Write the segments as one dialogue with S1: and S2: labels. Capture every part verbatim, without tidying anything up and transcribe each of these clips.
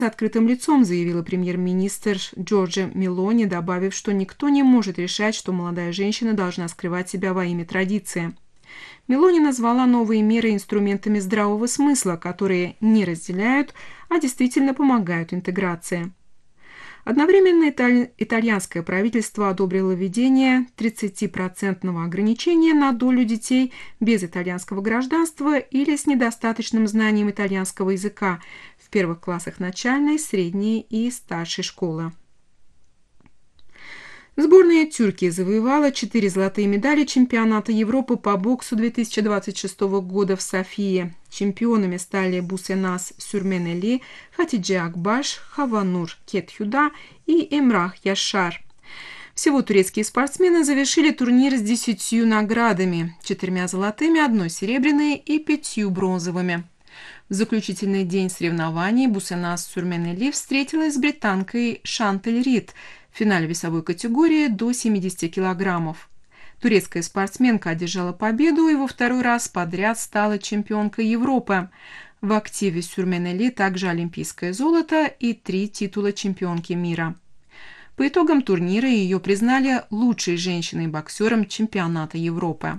S1: открытым лицом, заявила премьер-министр Джорджа Мелони, добавив, что никто не может решать, что молодая женщина должна скрывать себя во имя традиции. Мелони назвала новые меры инструментами здравого смысла, которые не разделяют, а действительно помогают интеграции. Одновременно италь... итальянское правительство одобрило введение тридцатипроцентного ограничения на долю детей без итальянского гражданства или с недостаточным знанием итальянского языка в первых классах начальной, средней и старшей школы. Сборная Тюркии завоевала четыре золотые медали чемпионата Европы по боксу две тысячи двадцать шестого года в Софии. Чемпионами стали Бусеназ Сюрменели, Хатидже Акбаш, Хаванур Кетхюда и Эмрах Яшар. Всего турецкие спортсмены завершили турнир с десятью наградами, четырьмя золотыми, одной серебряной и пятью бронзовыми. В заключительный день соревнований Бусеназ Сюрменели встретилась с британкой Шантель Рид в финале весовой категории до семидесяти килограммов. Турецкая спортсменка одержала победу и во второй раз подряд стала чемпионкой Европы. В активе Сюрменели также олимпийское золото и три титула чемпионки мира. По итогам турнира ее признали лучшей женщиной-боксером чемпионата Европы.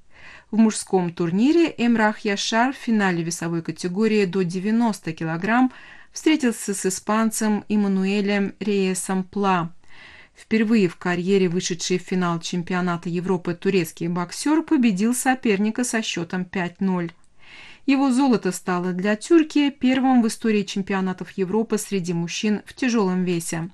S1: В мужском турнире Эмрах Яшар в финале весовой категории до девяноста килограмм встретился с испанцем Эммануэлем Рейесом Пла. Впервые в карьере вышедший в финал чемпионата Европы турецкий боксер победил соперника со счетом пять ноль. Его золото стало для Тюркии первым в истории чемпионатов Европы среди мужчин в тяжелом весе.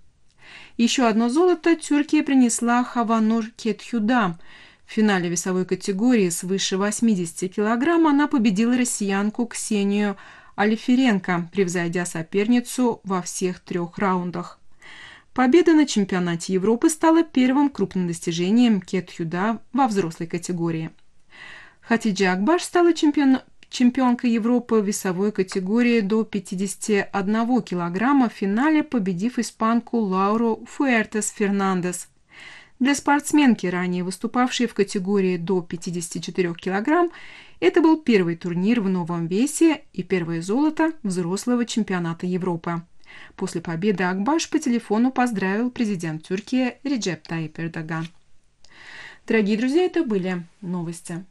S1: Еще одно золото Тюркия принесла Хаванур Кетхюда. В финале весовой категории свыше восьмидесяти килограмм она победила россиянку Ксению Алиференко, превзойдя соперницу во всех трех раундах. Победа на чемпионате Европы стала первым крупным достижением Кетхюда во взрослой категории. Хатидже Акбаш стала чемпион... чемпионкой Европы в весовой категории до пятидесяти одного килограмма в финале, победив испанку Лауру Фуэртес Фернандес. Для спортсменки, ранее выступавшей в категории до пятидесяти четырёх килограмм, это был первый турнир в новом весе и первое золото взрослого чемпионата Европы. После победы Акбаш по телефону поздравил президент Тюркии Реджеп Тайип Эрдоган. Дорогие друзья, это были новости.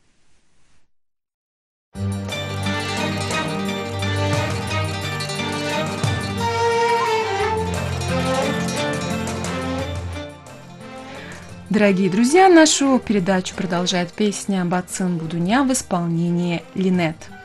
S1: Дорогие друзья, нашу передачу продолжает песня «Бацын Будуня» в исполнении Линет.